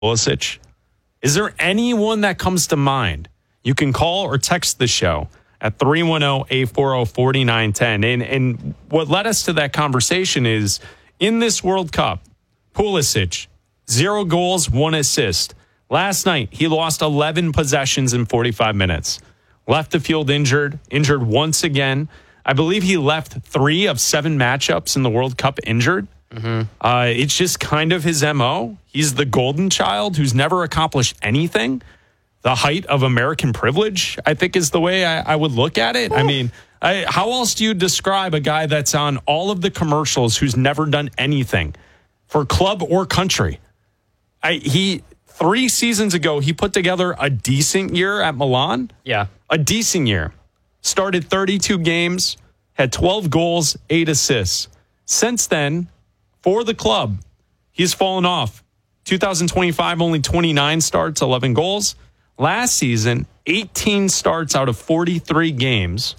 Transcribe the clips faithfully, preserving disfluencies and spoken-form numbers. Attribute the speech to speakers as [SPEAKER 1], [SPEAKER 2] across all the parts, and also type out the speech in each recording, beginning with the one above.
[SPEAKER 1] Pulisic? Is there anyone that comes to mind? You can call or text the show at three one zero, eight four zero, four nine one zero. And, and what led us to that conversation is, in this World Cup, Pulisic, zero goals, one assist. Last night, he lost eleven possessions in forty-five minutes. Left the field injured, injured once again. I believe he left three of seven matchups in the World Cup injured. Mm-hmm. Uh, it's just kind of his M O. He's the golden child who's never accomplished anything. The height of American privilege, I think, is the way I, I would look at it. Ooh. I mean, I, how else do you describe a guy that's on all of the commercials who's never done anything for club or country? I, he three seasons ago, he put together a decent year at Milan.
[SPEAKER 2] Yeah.
[SPEAKER 1] A decent year. Started thirty-two games, had twelve goals, eight assists. Since then, for the club, he's fallen off. two thousand twenty-five, only twenty-nine starts, eleven goals. Last season, eighteen starts out of forty-three games,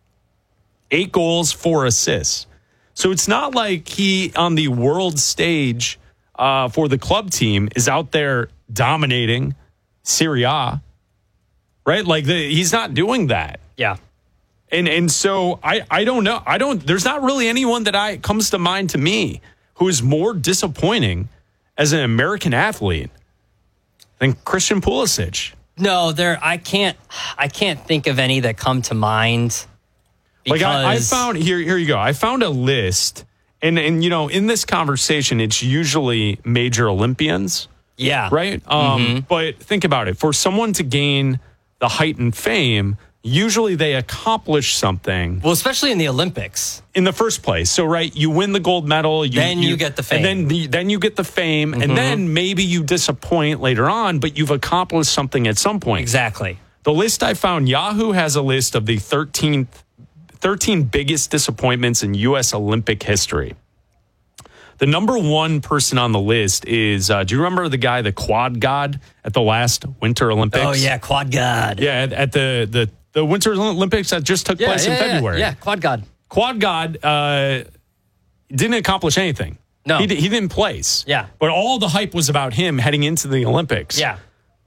[SPEAKER 1] eight goals, four assists. So it's not like he, on the world stage uh, for the club team, is out there dominating Serie A, right? Like, the, he's not doing that.
[SPEAKER 2] Yeah.
[SPEAKER 1] And and so I, I don't know. I don't. There's not really anyone that I comes to mind to me who is more disappointing as an American athlete than Christian Pulisic.
[SPEAKER 2] No, there. I can't. I can't think of any that come to mind.
[SPEAKER 1] Like I, I found here. Here you go. I found a list, and and you know, in this conversation, it's usually major Olympians.
[SPEAKER 2] Yeah.
[SPEAKER 1] Right. Um. Mm-hmm. But think about it. For someone to gain the height and fame, usually they accomplish something.
[SPEAKER 2] Well, especially in the Olympics.
[SPEAKER 1] In the first place. So, right, you win the gold medal. You,
[SPEAKER 2] then you, you get the fame.
[SPEAKER 1] And then, the, then you get the fame. Mm-hmm. And then maybe you disappoint later on, but you've accomplished something at some point.
[SPEAKER 2] Exactly.
[SPEAKER 1] The list I found, Yahoo has a list of the thirteenth, thirteen biggest disappointments in U S Olympic history. The number one person on the list is, uh, do you remember the guy, the quad god at the last Winter Olympics?
[SPEAKER 2] Oh, yeah, quad god.
[SPEAKER 1] Yeah, at, at the, the, the Winter Olympics that just took
[SPEAKER 2] yeah,
[SPEAKER 1] place
[SPEAKER 2] yeah,
[SPEAKER 1] in February.
[SPEAKER 2] Yeah, yeah, quad god.
[SPEAKER 1] Quad god uh, didn't accomplish anything.
[SPEAKER 2] No.
[SPEAKER 1] He, he didn't place.
[SPEAKER 2] Yeah.
[SPEAKER 1] But all the hype was about him heading into the Olympics.
[SPEAKER 2] Yeah.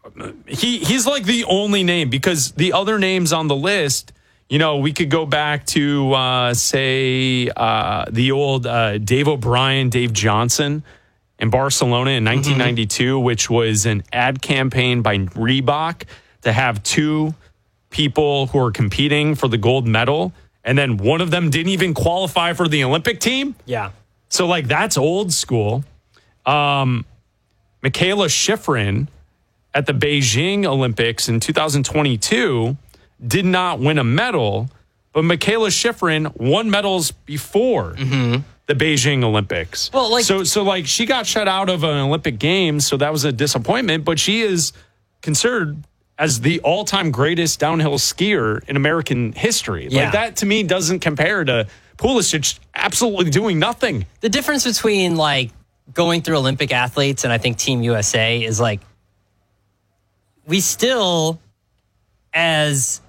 [SPEAKER 1] He He's like the only name, because the other names on the list, you know, we could go back to, uh, say, uh, the old uh, Dave O'Brien, Dave Johnson in Barcelona in nineteen ninety-two, mm-hmm. which was an ad campaign by Reebok to have two people who are competing for the gold medal, and then one of them didn't even qualify for the Olympic team.
[SPEAKER 2] Yeah.
[SPEAKER 1] So, like, that's old school. Um, Michaela Schifrin at the Beijing Olympics in two thousand twenty-two did not win a medal, but Michaela Schifrin won medals before mm-hmm. the Beijing Olympics.
[SPEAKER 2] Well, like,
[SPEAKER 1] so, so like she got shut out of an Olympic Games, so that was a disappointment, but she is considered as the all-time greatest downhill skier in American history.
[SPEAKER 2] Yeah.
[SPEAKER 1] Like, that to me doesn't compare to Pulisic absolutely doing nothing.
[SPEAKER 2] The difference between, like, going through Olympic athletes and I think Team U S A is, like, we still, as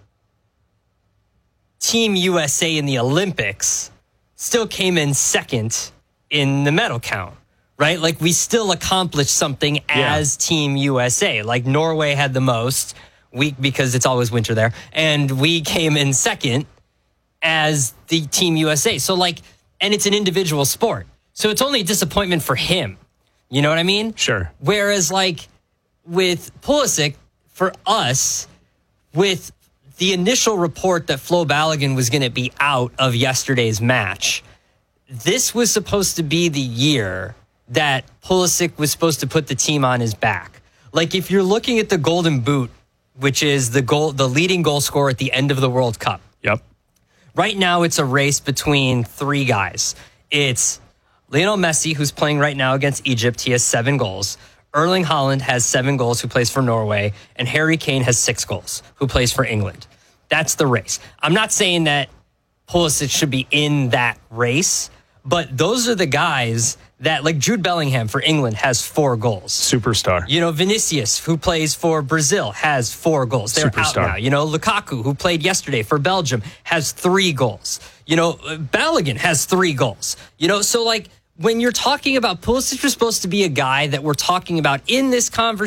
[SPEAKER 2] Team U S A in the Olympics, still came in second in the medal count, right? Like, we still accomplished something as yeah. Team U S A. Like, Norway had the most, we, because it's always winter there, and we came in second as the Team U S A. So, like, and it's an individual sport. So it's only a disappointment for him. You know what I mean?
[SPEAKER 1] Sure.
[SPEAKER 2] Whereas, like, with Pulisic, for us, with the initial report that Flo Balogun was going to be out of yesterday's match, this was supposed to be the year that Pulisic was supposed to put the team on his back. Like, if you're looking at the Golden Boot, which is the goal, the leading goal scorer at the end of the World Cup.
[SPEAKER 1] Yep.
[SPEAKER 2] Right now, it's a race between three guys. It's Lionel Messi, who's playing right now against Egypt. He has seven goals. Erling Haaland has seven goals, who plays for Norway. And Harry Kane has six goals, who plays for England. That's the race. I'm not saying that Pulisic should be in that race, but those are the guys that, like Jude Bellingham for England, has four goals.
[SPEAKER 1] Superstar.
[SPEAKER 2] You know, Vinicius, who plays for Brazil, has four goals. They're
[SPEAKER 1] Superstar.
[SPEAKER 2] out now. You know, Lukaku, who played yesterday for Belgium, has three goals. You know, Balogun has three goals. You know, so, like, when you're talking about Pulisic was supposed to be a guy that we're talking about in this conversation.